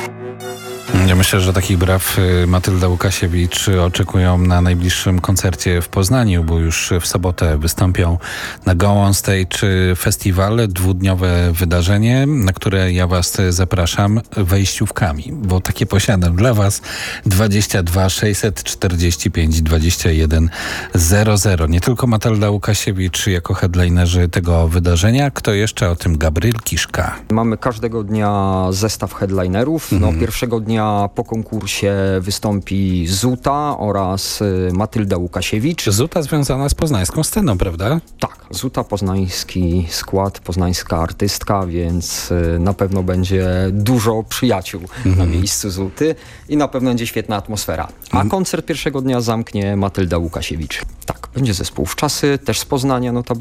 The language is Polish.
Ja myślę, że takich braw Matylda Łukasiewicz oczekują na najbliższym koncercie w Poznaniu, bo już w sobotę wystąpią na Go On Stage Festival, dwudniowe wydarzenie, na które ja was zapraszam wejściówkami, bo takie posiadam dla was. 22 645 21 00. Nie tylko Matylda Łukasiewicz jako headlinerzy tego wydarzenia, kto jeszcze o tym? Gabryl Kiszka. Mamy każdego dnia zestaw headlinerów. Pierwszego dnia po konkursie wystąpi Zuta oraz Matylda Łukasiewicz. Zuta związana z poznańską sceną, prawda? Tak, Zuta, poznański skład, poznańska artystka, więc na pewno będzie dużo przyjaciół na miejscu Zuty i na pewno będzie świetna atmosfera. A koncert pierwszego dnia zamknie Matylda Łukasiewicz. Tak, będzie zespół Wczasy, też z Poznania notabene.